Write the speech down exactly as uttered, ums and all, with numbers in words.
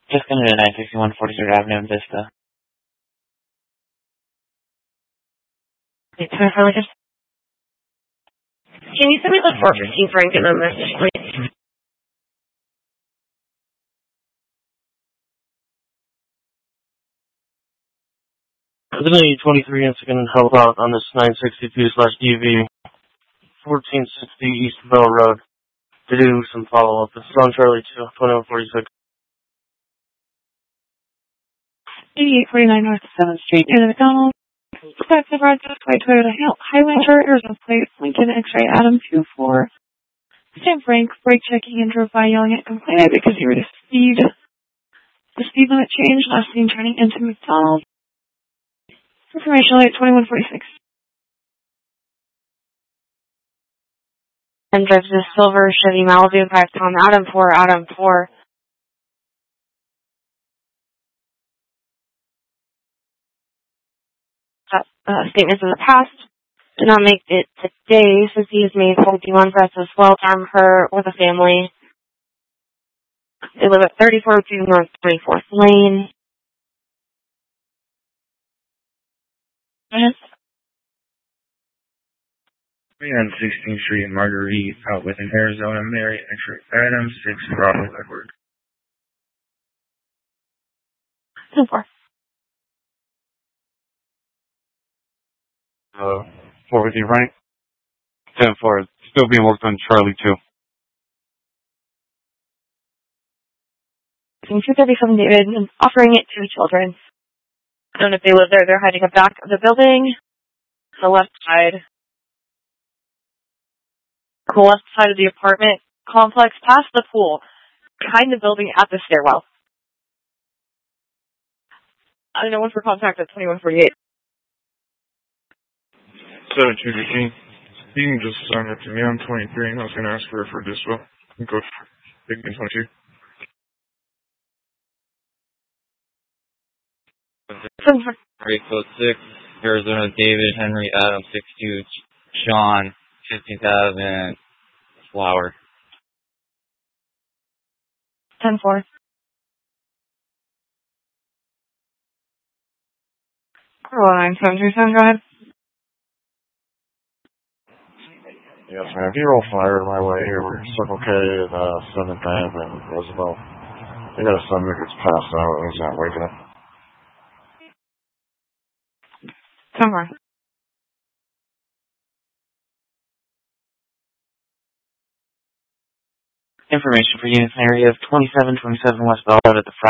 Just going to nine sixty-one forty-third Avenue in Vista. Can you send me the four fifteen Frank in a message, please? Identity twenty-three and second held out on this nine sixty-two slash D V fourteen sixty East Bell Road to do some follow-up. It's on Charlie two, twenty-one forty-six. eighty-eight forty-nine North seventh Street in McDonald. Back to Broadcast White Toyota Highlander, Arizona Plate, Lincoln X-Ray Adam two four. Sam Frank, brake checking and drove by yelling at complainant because he reduced speed. The speed limit changed, last seen turning into McDonald. Information at twenty-one forty-six. And drives a silver Chevy Malibu five Tom Adam four, Adam four. Uh, statements in the past did not make it today since he has made forty-one threats as well to harm her with a family. They live at thirty-four oh two North twenty-fourth Lane. Yes. three on sixteenth Street in Marguerite, out with an Arizona Mary X-Ray Adams six Bravo Edward. So far. Uh, four fifty Frank. ten four. Still being worked on Charlie two. two thirty-seven David, and offering it to the children. I don't know if they live there. They're hiding at the back of the building. The left side. The left side of the apartment complex, past the pool, behind the building at the stairwell. I don't know what's for contact at twenty-one forty-eight. seven two fifteen. You can just sign it to me. I'm twenty-three, and I was going to ask for her for dispo. You can go for big twenty-two. Area code six, Arizona David Henry Adam six two, Sean fifteen thousand, Flower. ten four. nine seven two seven, go ahead. Yes, ma'am. If you roll fire my way here, we're Circle K at uh, seventh Avenue and Roosevelt. They got a son that gets passed out and he's not waking up. Somewhere. Information for units in area of twenty-seven twenty-seven West Bell Road at the front.